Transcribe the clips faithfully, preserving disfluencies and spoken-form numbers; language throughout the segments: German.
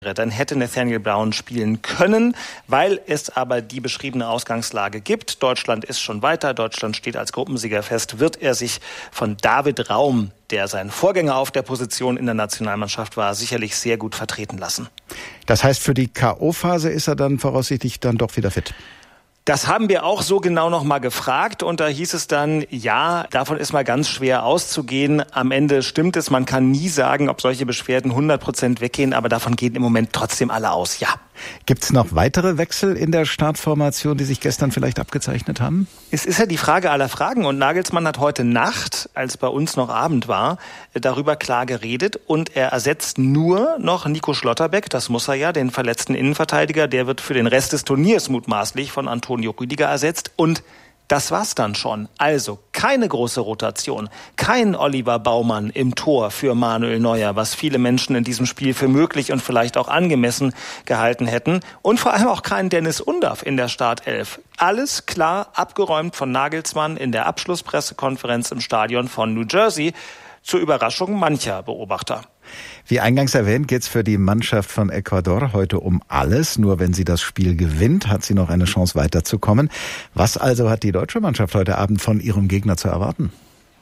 Dann hätte Nathaniel Brown spielen können, weil es aber die beschriebene Ausgangslage gibt. Deutschland ist schon weiter, Deutschland steht als Gruppensieger fest, wird er sich von David Raum, der sein Vorgänger auf der Position in der Nationalmannschaft war, sicherlich sehr gut vertreten lassen. Das heißt, für die K O-Phase ist er dann voraussichtlich dann doch wieder fit? Das haben wir auch so genau noch mal gefragt und da hieß es dann, ja, davon ist mal ganz schwer auszugehen. Am Ende stimmt es, man kann nie sagen, ob solche Beschwerden hundert Prozent weggehen, aber davon gehen im Moment trotzdem alle aus, ja. Gibt es noch weitere Wechsel in der Startformation, die sich gestern vielleicht abgezeichnet haben? Es ist ja die Frage aller Fragen und Nagelsmann hat heute Nacht, als bei uns noch Abend war, darüber klar geredet und er ersetzt nur noch Nico Schlotterbeck, das muss er ja, den verletzten Innenverteidiger, der wird für den Rest des Turniers mutmaßlich von Antonio Rüdiger ersetzt und das war's dann schon. Also keine große Rotation, kein Oliver Baumann im Tor für Manuel Neuer, was viele Menschen in diesem Spiel für möglich und vielleicht auch angemessen gehalten hätten. Und vor allem auch kein Dennis Undaff in der Startelf. Alles klar abgeräumt von Nagelsmann in der Abschlusspressekonferenz im Stadion von New Jersey, zur Überraschung mancher Beobachter. Wie eingangs erwähnt, geht es für die Mannschaft von Ecuador heute um alles. Nur wenn sie das Spiel gewinnt, hat sie noch eine Chance weiterzukommen. Was also hat die deutsche Mannschaft heute Abend von ihrem Gegner zu erwarten?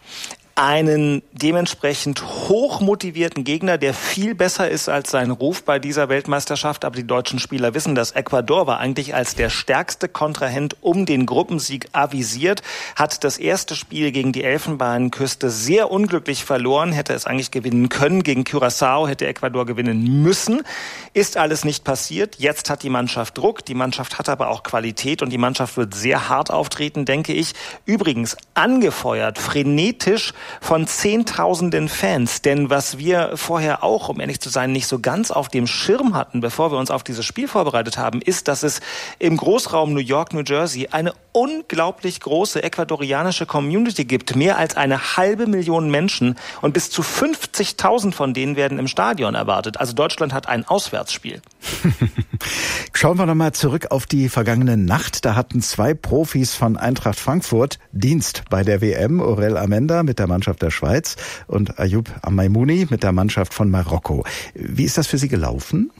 Einen dementsprechend hochmotivierten Gegner, der viel besser ist als sein Ruf bei dieser Weltmeisterschaft. Aber die deutschen Spieler wissen, dass Ecuador war eigentlich als der stärkste Kontrahent um den Gruppensieg avisiert, hat das erste Spiel gegen die Elfenbeinküste sehr unglücklich verloren, hätte es eigentlich gewinnen können. Gegen Curaçao hätte Ecuador gewinnen müssen. Ist alles nicht passiert. Jetzt hat die Mannschaft Druck, die Mannschaft hat aber auch Qualität und die Mannschaft wird sehr hart auftreten, denke ich. Übrigens angefeuert, frenetisch von Zehntausenden Fans. Denn was wir vorher auch, um ehrlich zu sein, nicht so ganz auf dem Schirm hatten, bevor wir uns auf dieses Spiel vorbereitet haben, ist, dass es im Großraum New York, New Jersey eine unglaublich große ecuadorianische Community gibt. Mehr als eine halbe Million Menschen und bis zu fünfzigtausend von denen werden im Stadion erwartet. Also Deutschland hat ein Auswärtsspiel. Schauen wir nochmal zurück auf die vergangene Nacht. Da hatten zwei Profis von Eintracht Frankfurt Dienst bei der W M. Orel Amenda mit der Mannschaft der Schweiz und Ayoub Amaimouni mit der Mannschaft von Marokko. Wie ist das für Sie gelaufen?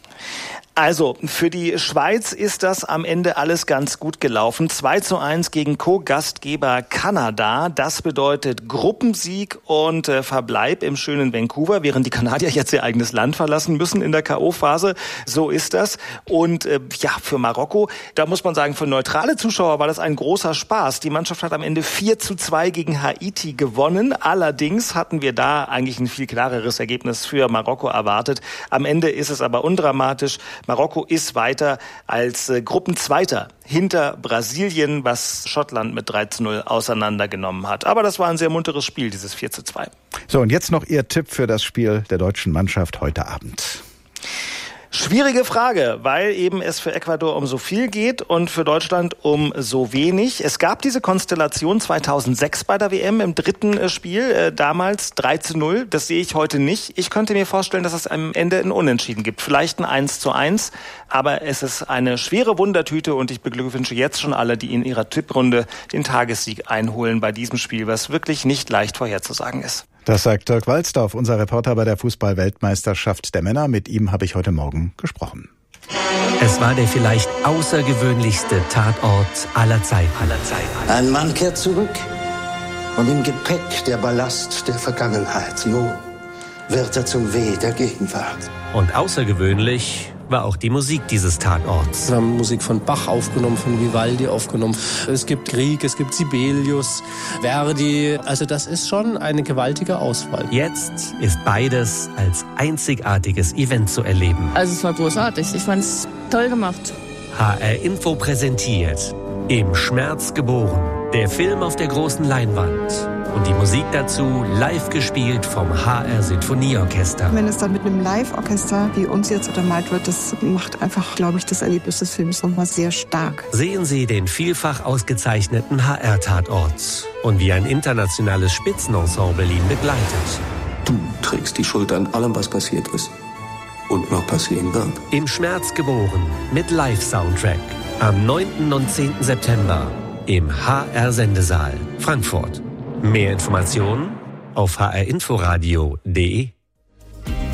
Also, für die Schweiz ist das am Ende alles ganz gut gelaufen. zwei zu eins gegen Co-Gastgeber Kanada. Das bedeutet Gruppensieg und äh, Verbleib im schönen Vancouver, während die Kanadier jetzt ihr eigenes Land verlassen müssen in der K O-Phase. So ist das. Und äh, ja, für Marokko, da muss man sagen, für neutrale Zuschauer war das ein großer Spaß. Die Mannschaft hat am Ende vier zu zwei gegen Haiti gewonnen. Allerdings hatten wir da eigentlich ein viel klareres Ergebnis für Marokko erwartet. Am Ende ist es aber undramatisch. Marokko ist weiter als äh, Gruppenzweiter hinter Brasilien, was Schottland mit drei zu null auseinandergenommen hat. Aber das war ein sehr munteres Spiel, dieses vier zu zwei. So, und jetzt noch Ihr Tipp für das Spiel der deutschen Mannschaft heute Abend. Schwierige Frage, weil eben es für Ecuador um so viel geht und für Deutschland um so wenig. Es gab diese Konstellation zweitausendsechs bei der W M im dritten Spiel, äh, damals drei zu null. Das sehe ich heute nicht. Ich könnte mir vorstellen, dass es am Ende ein Unentschieden gibt. Vielleicht ein eins zu eins, aber es ist eine schwere Wundertüte und ich beglückwünsche jetzt schon alle, die in ihrer Tipprunde den Tagessieg einholen bei diesem Spiel, was wirklich nicht leicht vorherzusagen ist. Das sagt Dirk Walzdorf, unser Reporter bei der Fußball-Weltmeisterschaft der Männer. Mit ihm habe ich heute Morgen gesprochen. Es war der vielleicht außergewöhnlichste Tatort aller Zeiten. Aller Zeiten. Ein Mann kehrt zurück und im Gepäck der Ballast der Vergangenheit. So wird er zum Weh der Gegenwart. Und außergewöhnlich war auch die Musik dieses Tatorts. Wir haben Musik von Bach aufgenommen, von Vivaldi aufgenommen. Es gibt Grieg, es gibt Sibelius, Verdi. Also das ist schon eine gewaltige Auswahl. Jetzt ist beides als einzigartiges Event zu erleben. Also es war großartig. Ich fand es toll gemacht. H R Info präsentiert Im Schmerz geboren. Der Film auf der großen Leinwand. Und die Musik dazu live gespielt vom H R Sinfonieorchester. Wenn es dann mit einem Live-Orchester wie uns jetzt untermalt wird, das macht einfach, glaube ich, das Erlebnis des Films nochmal sehr stark. Sehen Sie den vielfach ausgezeichneten H R-Tatort und wie ein internationales Spitzenensemble ihn begleitet. Du trägst die Schuld an allem, was passiert ist und noch passieren wird. Im Schmerz geboren mit Live-Soundtrack. Am neunten und zehnten September im H R-Sendesaal Frankfurt. Mehr Informationen auf h r inforadio punkt de.